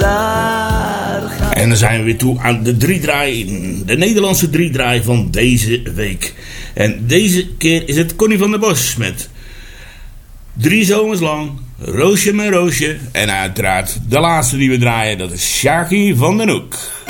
daar gaat. En dan zijn we weer toe aan de 3-draai, de Nederlandse 3-draai van deze week. En deze keer is het Connie van der Bos met 3 zomers lang, Roosje mijn Roosje. En uiteraard de laatste die we draaien, dat is Sjaki van den Hoek.